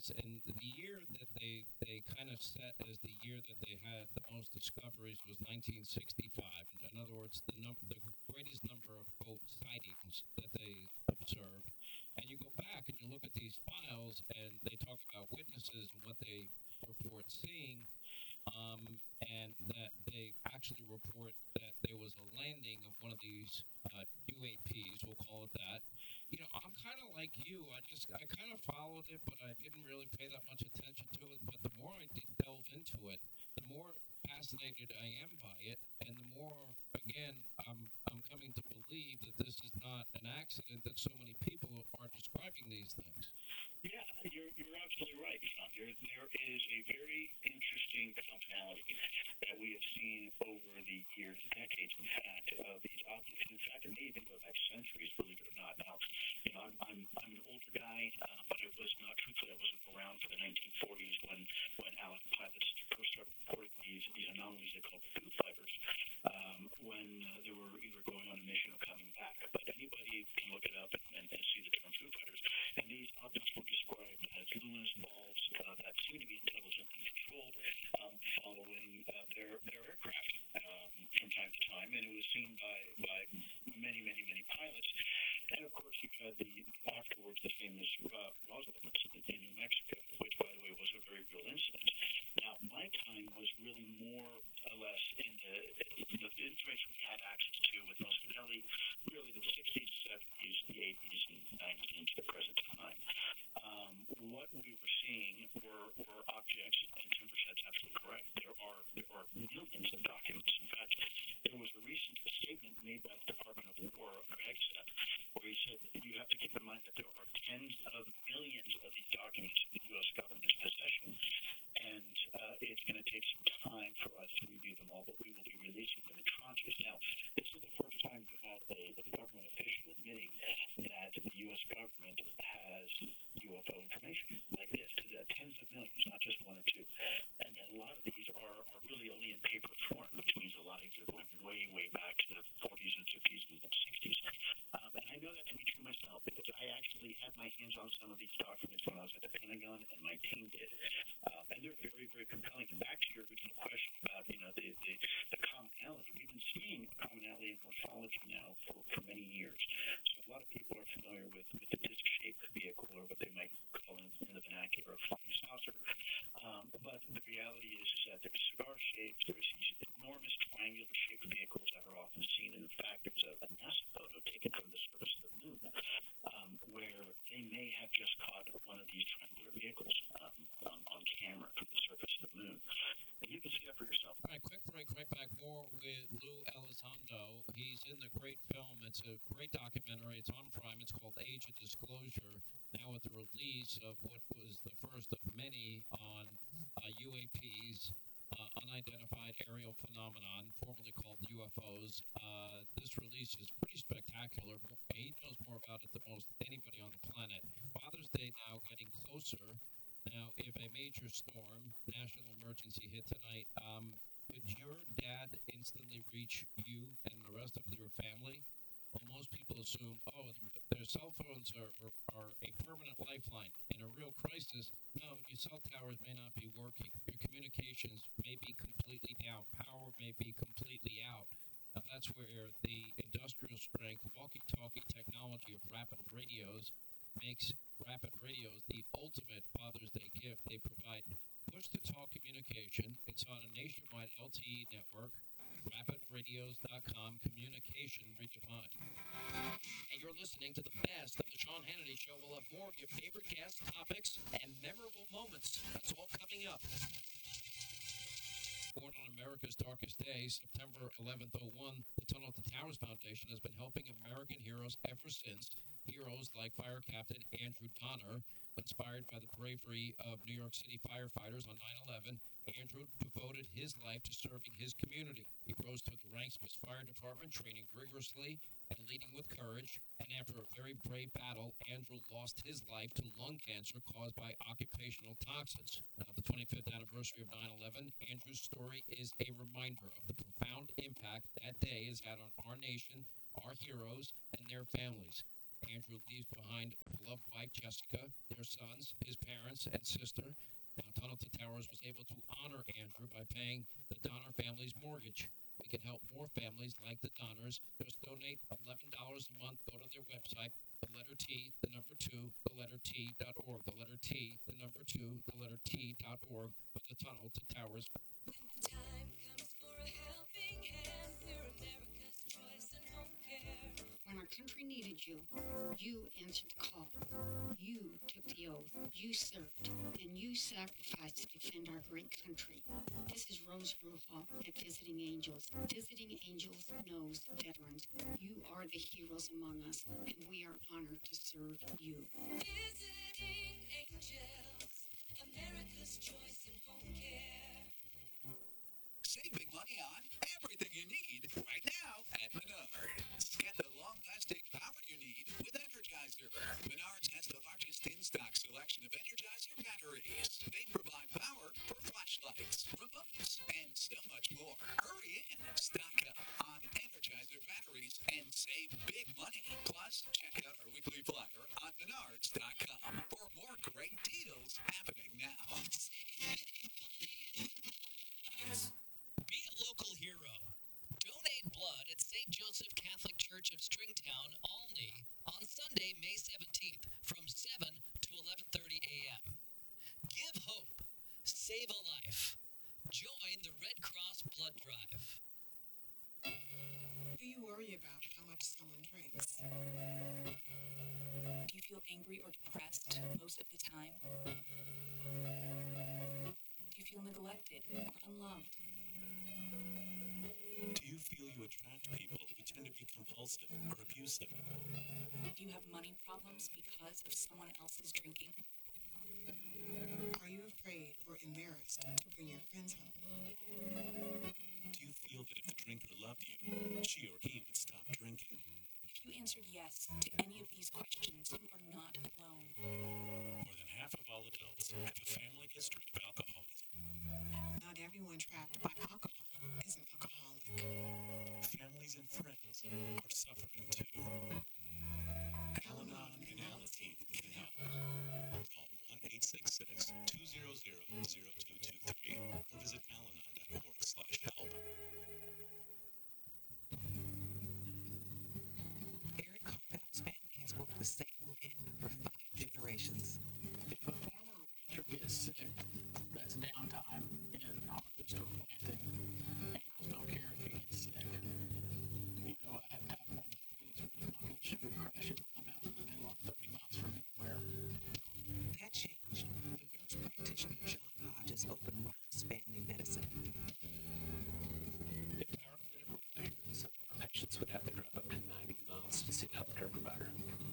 is, and the year that they kind of set as the year that they had the most discoveries was 1965. In other words, the greatest number of quote sightings that they observed. And you go back and you look at these files, and they talk about witnesses and what they report seeing, and that they actually report that there was a landing of one of these UAPs, we'll call it that. I'm kind of like you. I kind of followed it, but I didn't really pay that much attention to it. But the more I delve into it, the more fascinated I am by it, and the more, again, I'm coming to believe that this is not an accident, that so many people are describing these things. Yeah, you're absolutely right, Sean. There is a very interesting commonality that we have seen over the years, decades, in fact, of these objects. In fact, it may even go back centuries, believe it or not. Now, I'm an older guy, but it was not truthfully. I wasn't around for the 1940s when Allied pilots first started reporting these anomalies they called food fibers, when they were either going on a mission or coming back. But anybody can look it up and see the term food fighters. And these objects were described as luminous balls that seem to be intelligently controlled, following their aircraft from time to time. And it was seen by many pilots. And of course, you had afterwards the famous Roswell incident in New Mexico, which, by the way, was a very real incident. Now, my time was really more or less in the information we had access to with most fidelity, really the 60s, 70s, the 80s, and 90s into the present time. What we were seeing were objects, and Tim Burchett's absolutely correct. There are millions of documents. In fact, there was a recent statement made by the Department of War, or HEGSET, where he said you have to keep in mind that there are tens of millions of these documents in the U.S. government's possession, and it's going to take some time for us to review them all, but we will be releasing them in tranches. Now, this is the first time you have a government official admitting that the U.S. government has UFO information like this, tens of millions, not just one or two. And a lot of these are really only in paper form, which means a lot of these are going way back to the 40s and 50s and 60s. And I know that to be true myself, because I actually had my hands on some of these documents when I was at the Pentagon, and my team did. And they're very compelling. And back to your original question about the commonality, we've been seeing a commonality in morphology now for many years. So a lot of people are familiar with the disc-shaped vehicle, or what they might call in the vernacular a flying saucer. But the reality is that there's cigar shapes, there's these enormous triangular-shaped vehicles that are often seen. And in fact, there's a NASA photo taken from the surface of the moon, where they may have just caught one of these triangular vehicles on camera from the surface of the moon. And you can see that for yourself. All right, quick break, right back. More with Lou Elizondo. He's in the great film. It's a great documentary. It's on Prime. It's called Age of Disclosure. Now with the release of what was the first of many on UAPs, unidentified aerial phenomenon, formerly called UFOs. This release is pretty spectacular. He knows more about it than most anybody on the planet. Father's Day now getting closer. Now, if a major storm, national emergency hit tonight, could your dad instantly reach you and the rest of your family? Well, most people assume, their cell phones are a permanent lifeline. In a real crisis, no, your cell towers may not be working. Your communications may be completely down. Power may be completely out. Now, that's where the industrial strength, walkie-talkie technology of rapid radios makes rapid radios the ultimate Father's Day gift. They provide push-to-talk communication. It's on a nationwide LTE network, rapidradios.com, communication redefined. And you're listening to the best of the Sean Hannity Show. We'll have more of your favorite guests, topics, and memorable moments. That's all coming up. Born on America's darkest day, September 11th, 01, the Tunnel to Towers Foundation has been helping American heroes ever since. Heroes like Fire Captain Andrew Donner, inspired by the bravery of New York City firefighters on 9/11, Andrew devoted his life to serving his community. He rose through the ranks of his fire department, training rigorously and leading with courage. And after a very brave battle, Andrew lost his life to lung cancer caused by occupational toxins. Now, the 25th anniversary of 9/11, Andrew's story is a reminder of the profound impact that day has had on our nation, our heroes, and their families. Andrew leaves behind a beloved beloved wife Jessica, their sons, his parents, and sister. Now, Tunnel to Towers was able to honor Andrew by paying the Donner family's mortgage. We can help more families like the Donners. Just donate $11 a month. Go to their website, the letter T, the number 2, the letter T.org. The letter T, the number 2, the letter T.org for the Tunnel to Towers. When the time comes for a helping hand, we're America's choice in home care. When our country needed you, you answered the call. You took the oath. You served. And you sacrificed to defend our great country. This is Rose Ruhal at Visiting Angels. Visiting Angels knows veterans. You are the heroes among us, and we are honored to serve you. Visiting Angels, America's choice in home care. Save big money on everything you need right now at Menards. Get the long-lasting power you need with Energizer. Menards has the largest in-stock selection of Energizer batteries. They provide power for flashlights, remotes, and so much more. Hurry in, stock up on Energizer batteries, and save big money. Plus, check out our weekly flyer on Menards.com for more great deals happening now. Be a local hero. Donate blood at St. Joseph Catholic Church of Stringtown, Olney, on Sunday, May 17th from 7 to 11:30 a.m. Give hope. Save a life. Join the Red Cross Blood Drive. Do you worry about how much someone drinks? Do you feel angry or depressed most of the time? Do you feel neglected or unloved? Do you feel you attract people who tend to be compulsive or abusive? Do you have money problems because of someone else's drinking? Are you afraid or embarrassed to bring your friends home? Do you feel that if the drinker loved you, she or he would stop drinking? If you answered yes to any of these questions, you are not alone. More than half of all adults have a family history of alcoholism. Not everyone trapped by alcohol is an alcoholic. Families and friends are suffering too. Al-Anon and Alateen can help. Call 1-866-200-0223 or visit alanon.org/help. Eric Carpel's family has worked the same land for 5 generations. If a farmer rancher gets sick, that's downtime in harvest or planting. Animals don't care if he gets sick. You know, I have one that gets rid of my blood sugar crashes when I'm out in the middle of 30 miles from anywhere. That changed when nurse practitioner John Hodges opened Ross Family Medicine. If our critical care, some of our patients would have to drive up to 90 miles to see a healthcare provider.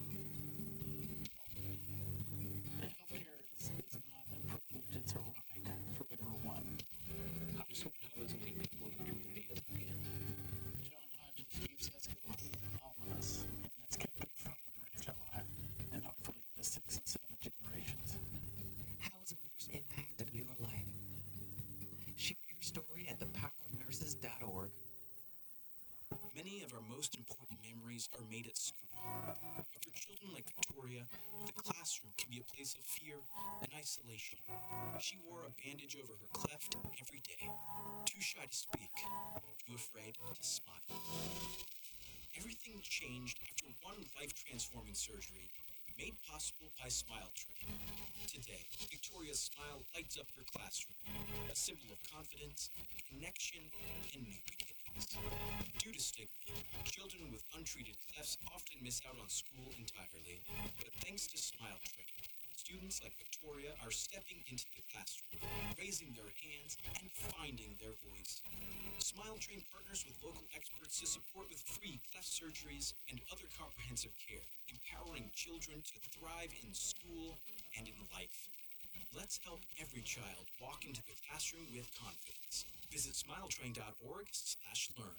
Healthcare is not a privilege, it's a right for everyone. I just want to help as many people in the community as I can. John Hodges keeps us going, all of us, and that's kept our farm and ranch alive, and hopefully the 6 and 7 generations. How has a nurse impacted your life? Share your story at thepowerofnurses.org. Many of our most important memories are made at school. But for children like Victoria, the classroom can be a place of fear and isolation. She wore a bandage over her cleft every day, too shy to speak, too afraid to smile. Everything changed after one life-transforming surgery made possible by Smile Train. Today, Victoria's smile lights up her classroom, a symbol of confidence, connection, and new beginnings. Due to stigma, children with untreated clefts often miss out on school entirely, but thanks to Smile Train, students like Victoria are stepping into the classroom, raising their hands, and finding their voice. Smile Train partners with local experts to support with free cleft surgeries and other comprehensive care, empowering children to thrive in school and in life. Let's help every child walk into the classroom with confidence. Visit smiletrain.org/learn.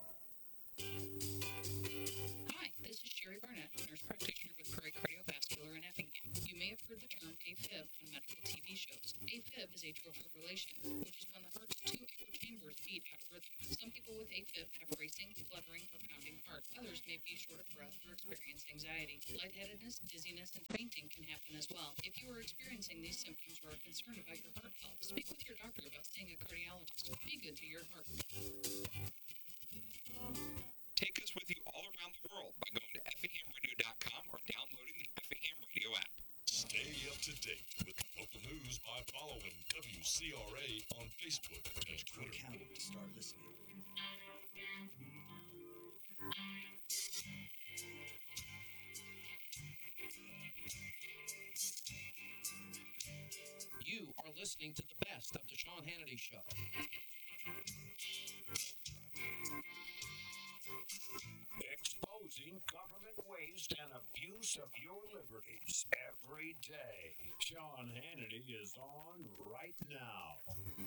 Hi, this is Sherry Barnett, nurse practitioner with Prairie Cardiovascular in Effingham. You may have heard the term AFib on medical TV shows. AFib is atrial fibrillation, which is when the heart's 2 echo chambers beat out of rhythm. Some people with AFib have racing, fluttering, or pounding heart. Others may be short of breath or experience anxiety, lightheadedness, dizziness, and fainting. fainting can happen as well. If you are experiencing these symptoms or are concerned about your heart health, speak with your doctor about seeing a cardiologist. Be good to your heart. Take us with you all around the world by going to effinghamradio.com or downloading the Effingham Radio app. Stay up to date with local news by following WCRA on Facebook and Twitter. Account to start listening. You are listening to the best of the Sean Hannity Show. Exposing government waste and abuse of your liberties every day. Sean Hannity is on right now.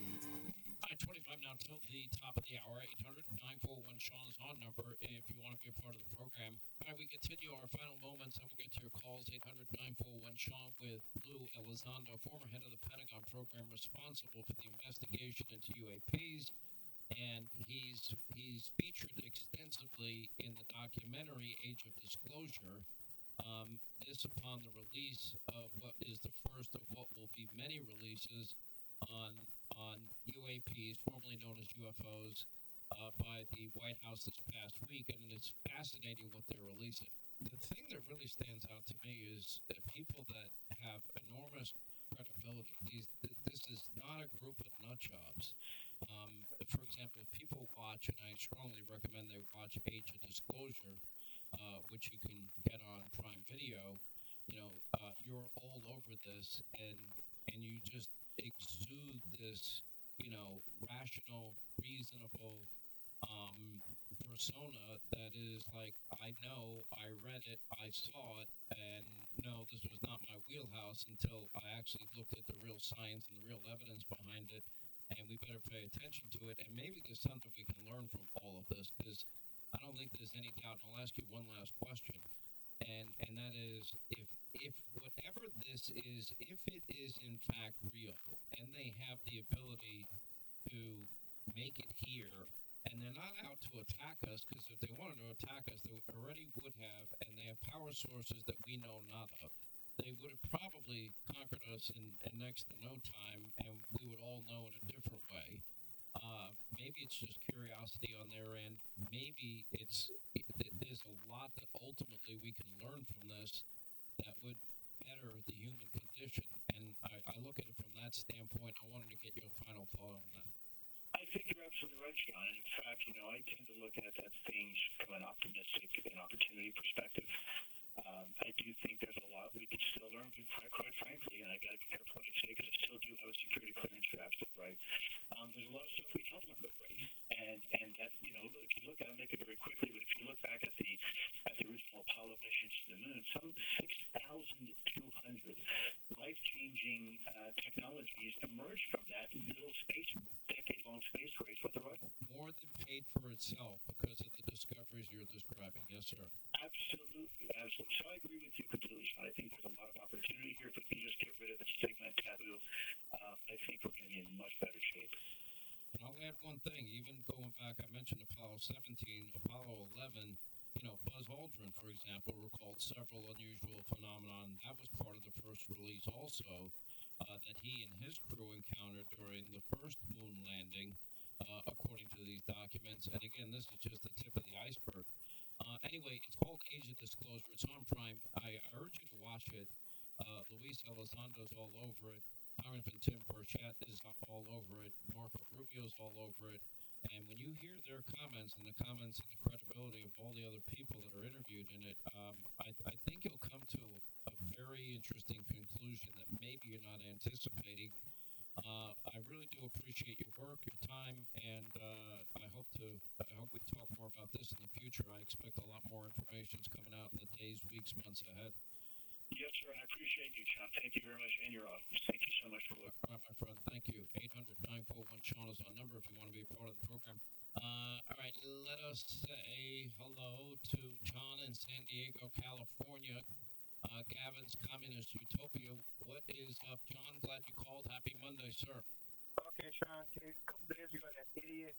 25 now till the top of the hour. 800-941-SEAN is on number if you want to be a part of the program. All right, we continue our final moments and we'll get to your calls. 800-941-SEAN with Lou Elizondo, former head of the Pentagon program responsible for the investigation into UAPs. And he's featured extensively in the documentary Age of Disclosure. This upon the release of what is the first of what will be many releases on UAPs, formerly known as UFOs, by the White House this past week, and it's fascinating what they're releasing. The thing that really stands out to me is that people that have enormous credibility. This is not a group of nut jobs. For example, if people watch, and I strongly recommend they watch Age of Disclosure, which you can get on Prime Video, you're all over this, and you just exude this, rational, reasonable persona that is like, I know, I read it, I saw it, and no, this was not my wheelhouse until I actually looked at the real science and the real evidence behind it, and we better pay attention to it, and maybe there's something we can learn from all of this, because I don't think there's any doubt, and I'll ask you one last question, and that is, if whatever this is, if it is in fact real, and they have the ability to make it here, and they're not out to attack us, because if they wanted to attack us, they already would have, and they have power sources that we know not of. They would have probably conquered us in next to no time, and we would all know in a different way. Maybe it's just curiosity on their end. Maybe there's a lot that ultimately we can learn from this that would better the human condition. And I look at it from that standpoint. I wanted to get your final thought on that. I think you're absolutely right, Sean. And in fact, I tend to look at things from an optimistic and opportunity perspective. I do think there's a lot we could still learn, quite frankly, and I got to be careful what I say because I still do have a security clearance for absolute right. There's a lot of stuff we have learned already, and that if you look at it, I'll make it very quickly, but if you look back at the original Apollo missions to the moon, some 6,200 life-changing technologies emerged from that little decade-long space race with the Russians. More than paid for itself because of the discoveries you're describing. Yes, sir. Absolutely. So I agree with you completely, Sean. I think there's a lot of opportunity here. If we can just get rid of the stigma and taboo, I think we're going to be in much better shape. And I'll add one thing. Even going back, I mentioned Apollo 17, Apollo 11. Buzz Aldrin, for example, recalled several unusual phenomena. That was part of the first release also that he and his crew encountered during the first moon landing, according to these documents. And again, this is just the tip of the iceberg. Anyway, it's called Age of Disclosure. It's on Prime. I urge you to watch it. Luis Elizondo's all over it. Congressman Tim Burchett is all over it. Marco Rubio's all over it. And when you hear their comments and the credibility of all the other people that are interviewed in it, I think you'll come to a very interesting conclusion that maybe you're not anticipating. I really do appreciate your work, your time, and I hope we talk more about this in the future. I expect a lot more information is coming out in the days, weeks, months ahead. Yes, sir, and I appreciate you, Sean. Thank you very much, and your audience. Thank you so much for work. All right, my friend, thank you. 800-941-SEAN is our number if you want to be a part of the program. All right, let us say hello to John in San Diego, California. Gavin's Communist Utopia. What is up, John? Glad you called. Happy Monday, sir. Okay, Sean. A couple days ago, that idiot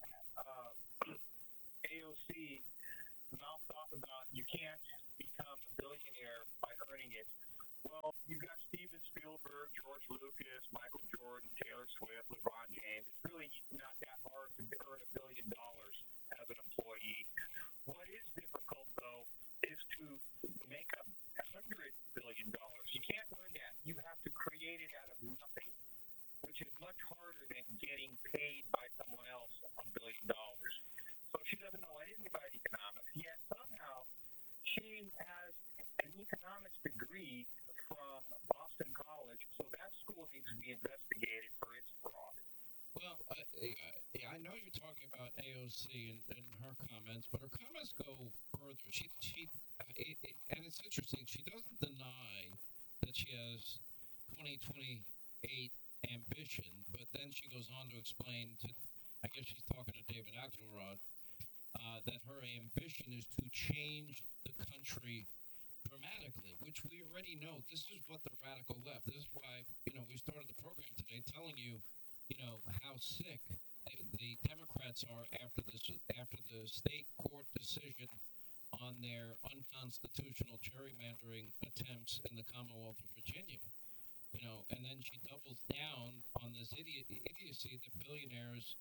AOC mouthed off about you can't become a billionaire by earning it. Well, you've got Steven Spielberg, George Lucas, Michael Jordan, Taylor Swift, LeBron James. It's really not that hard to earn $1 billion as an employee. What is difficult, though, is to make $100 billion. You can't earn that. You have to create it out of nothing, which is much harder than getting paid by someone else $1 billion. So she doesn't know anything about economics, yet somehow she has an economics degree from Boston College, so that school needs to be investigated for its fraud. Well, I know you're talking about AOC and her comments, but her comments go further. And it's interesting. She doesn't deny that she has 2028 ambition, but then she goes on to explain to, I guess she's talking to David Axelrod, that her ambition is to change the country dramatically, which we already know. This is what the radical left. This is why, we started the program today telling you, how sick the Democrats are after the state court decision on their unconstitutional gerrymandering attempts in the Commonwealth of Virginia. And then she doubles down on this idiocy that billionaires,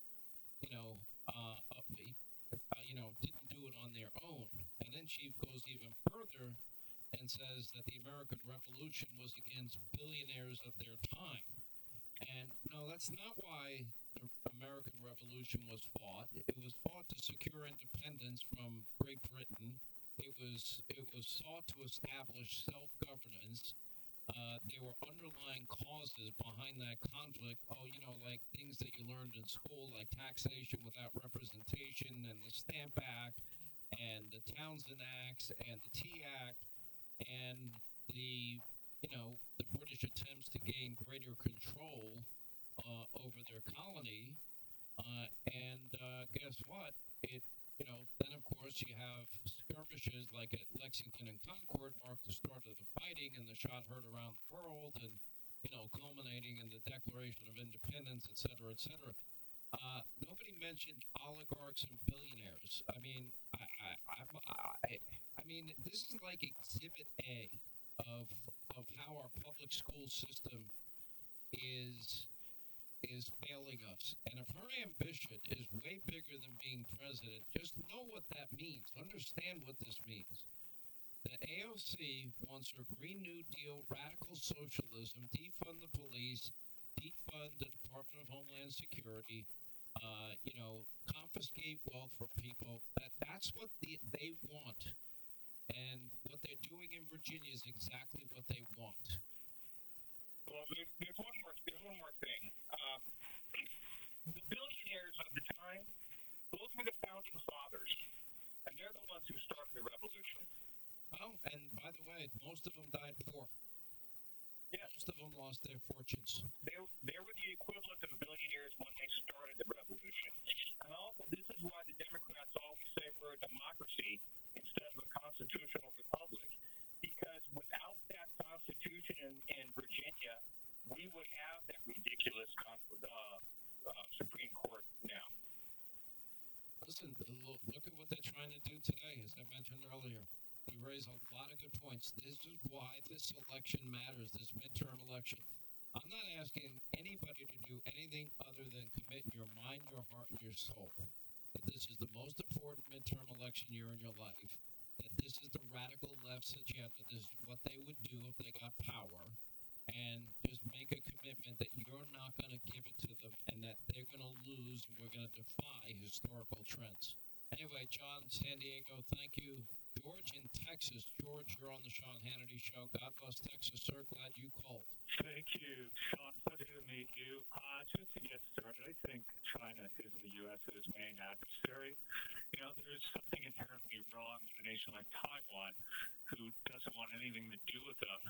didn't do it on their own. And then she goes even further and says that the American Revolution was against billionaires of their time. And no, that's not why the American Revolution was fought. It was fought to secure independence from Great Britain. It was sought to establish self-governance. There were underlying causes behind that conflict. Like things that you learned in school, like taxation without representation, and the Stamp Act, and the Townsend Acts, and the Tea Act, and the British attempts to gain greater control over their colony. Guess what? Then of course you have skirmishes like at Lexington and Concord marked the start of the fighting, and the shot heard around the world, and culminating in the Declaration of Independence, et cetera, et cetera. Nobody mentioned oligarchs and billionaires. I mean, this is like Exhibit A of how our public school system is failing us. And if her ambition is way bigger than being president, just know what that means. Understand what this means. That AOC wants her Green New Deal, radical socialism, defund the police, defund the Department of Homeland Security, confiscate wealth from people. That's what they want. And what they're doing in Virginia is exactly what they want. Well, there's one more thing. The billionaires of the time, those were the founding fathers, and they're the ones who started the revolution. Oh, and by the way, most of them died poor. Yeah. Most of them lost their fortunes. They were the equivalent of billionaires when they started the revolution. And also, this is why the Democrats always say we're a democracy instead of a constitutional republic. Because without that constitution in Virginia, we would have that ridiculous Supreme Court now. Listen, look at what they're trying to do today, as I mentioned earlier. You raise a lot of good points. This is why this election matters, this midterm election. I'm not asking anybody to do anything other than commit your mind, your heart, and your soul that this is the most important midterm election year in your life, that this is the radical left's agenda, this is what they would do if they got power, and just make a commitment that you're not going to give it to them and that they're going to lose, and we're going to defy historical trends. Anyway, John, San Diego, thank you. George in Texas. George, you're on the Sean Hannity Show. God bless Texas, sir. Glad you called. Thank you, Sean. Pleasure to meet you. Just to get started, I think China is the U.S.'s main adversary. There's something inherently wrong with a nation like Taiwan who doesn't want anything to do with them.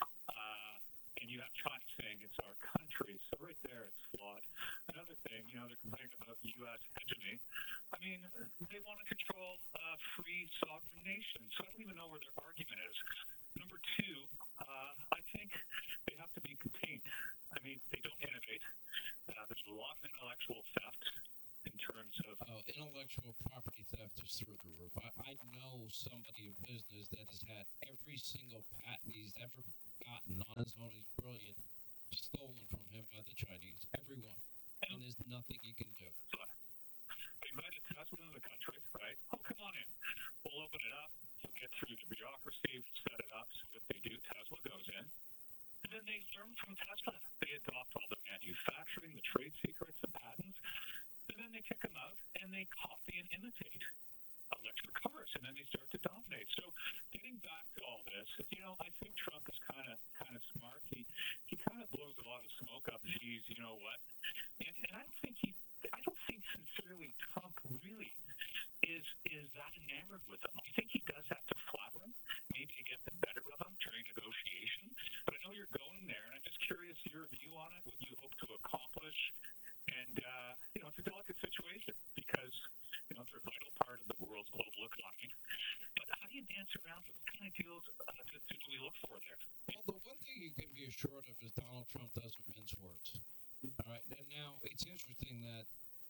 And you have China saying it's our country. So right there, it's flawed. Another thing, they're complaining about U.S. hegemony. I mean, they want to control free sovereign nations. So I don't even know where their argument is. Number two, I think they have to be contained. I mean, they don't innovate. There's a lot of intellectual theft in terms of... intellectual property theft is through the roof. I know somebody in business that has had every single patent he's ever Arizona is brilliant, stolen from him by the Chinese. Everyone. And there's nothing you can do. They invited Tesla into the country, right? Oh, come on in. We'll open it up. You'll get through the bureaucracy, set it up. So if they do, Tesla goes in. And then they learn from Tesla. They adopt all the manufacturing, the trade secrets, the patents. And then they kick them out, and they copy and imitate electric cars, and then they start to dominate. So getting back to all this, I think Trump is kind of smart. He kind of blows a lot of smoke up. Geez, you know what? And I don't think sincerely Trump really is that enamored with him. I think he does have to flatter him, maybe to get the better of him during negotiation. But I know you're going there, and I'm just curious your view on it, what you hope to accomplish. And, it's a delicate situation because, it's a vital part of the world's global economy. But how do you dance around it? What kind of deals do we look for there? Well, the one thing you can be assured of is Donald Trump doesn't mince words. All right. And now it's interesting that,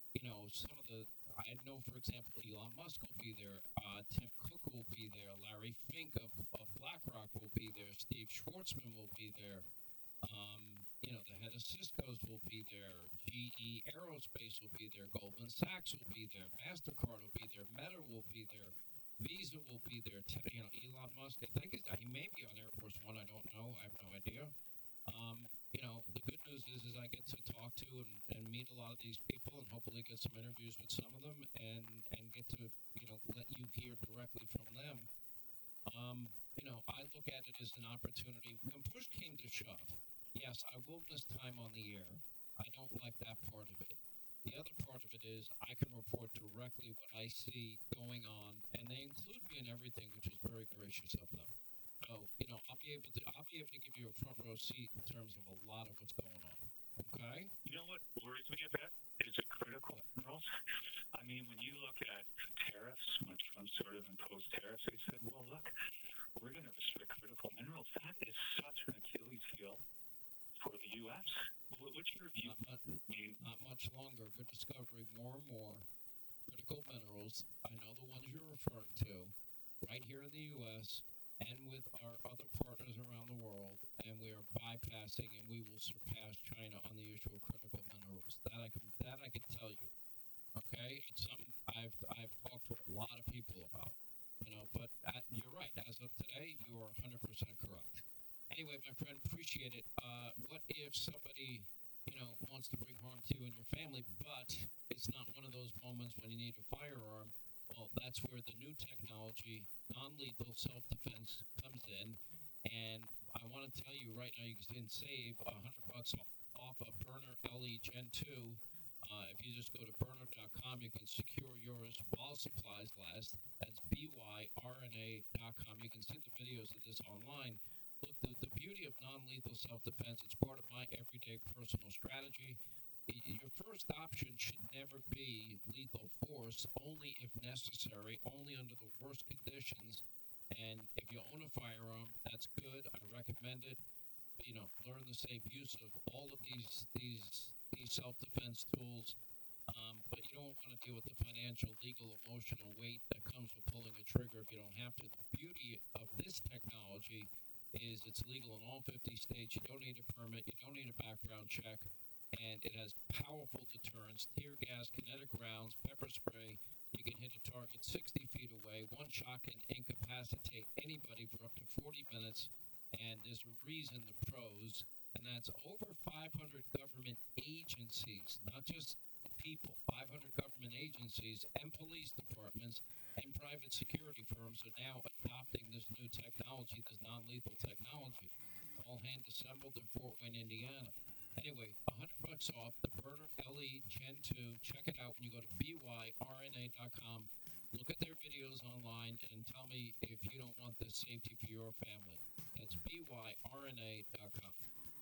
I know, for example, Elon Musk will be there. Tim Cook will be there. Larry Fink of BlackRock will be there. Steve Schwarzman will be there. The head of Cisco's will be there. GE Aerospace will be there. Goldman Sachs will be there. MasterCard will be there. Meta will be there. Visa will be there. Elon Musk, I think he may be on Air Force One. I don't know. I have no idea. The good news is I get to talk to and meet a lot of these people and hopefully get some interviews with some of them and get to, let you hear directly from them. I look at it as an opportunity. When push came to shove, yes, I will miss time on the air. I don't like that part of it. The other part of it is I can report directly what I see going on, and they include me in everything, which is very gracious of them. So, I'll be able to give you a front row seat in terms of a lot of what's going on. Okay? You know what worries me a bit is the critical minerals. I mean, when you look at tariffs, when Trump sort of imposed tariffs, they said, well, look, we're going to restrict critical minerals. That is such an Achilles heel for the U.S. What's your view? Not much longer. We're discovering more and more critical minerals. I know the ones you're referring to right here in the U.S., and with our other partners around the world, and we are bypassing, and we will surpass China on the issue of critical minerals. That I can tell you. Okay, it's something I've talked to a lot of people about. But you're right. As of today, you are 100% correct. Anyway, my friend, appreciate it. What if somebody, wants to bring harm to you and your family, but it's not one of those moments when you need a firearm? Well, that's where the new technology, non-lethal self-defense, comes in. And I want to tell you right now, you can save $100 off a Byrna LE Gen 2. If you just go to Byrna.com, you can secure yours while supplies last. That's BYRNA.com. You can see the videos of this online. Look, the beauty of non-lethal self-defense, it's part of my everyday personal strategy. Your first option should never be lethal force, only if necessary, only under the worst conditions. And if you own a firearm, that's good. I recommend it. Learn the safe use of all of these self-defense tools. But you don't want to deal with the financial, legal, emotional weight that comes with pulling a trigger if you don't have to. The beauty of this technology is it's legal in all 50 states. You don't need a permit. You don't need a background check. And it has powerful deterrence, tear gas, kinetic rounds, pepper spray. You can hit a target 60 feet away. One shot can incapacitate anybody for up to 40 minutes. And there's a reason, the pros, and that's over 500 government agencies, not just people, 500 government agencies and police departments and private security firms are now adopting this new technology, this non-lethal technology, all hand assembled in Fort Wayne, Indiana. Anyway, $100 off the Byrna LE Gen 2. Check it out when you go to BYRNA.com. Look at their videos online and tell me if you don't want this safety for your family. That's BYRNA.com.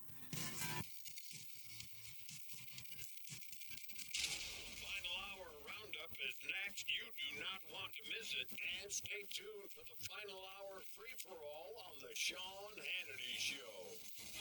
Final Hour Roundup is next. You do not want to miss it. And stay tuned for the Final Hour free-for-all on the Sean Hannity Show.